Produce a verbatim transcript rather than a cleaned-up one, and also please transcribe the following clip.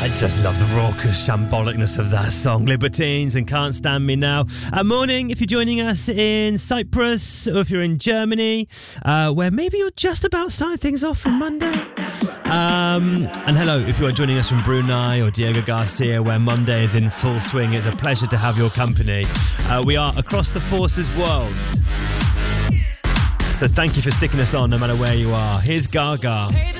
I just love the raucous shambolicness of that song. Libertines and Can't Stand Me Now. Uh, morning, if you're joining us in Cyprus or if you're in Germany, uh, where maybe you're just about starting things off on Monday. Um, and hello, if you are joining us from Brunei or Diego Garcia, where Monday is in full swing. It's a pleasure to have your company. Uh, we are across the Forces world. So thank you for sticking us on no matter where you are. Here's Gaga.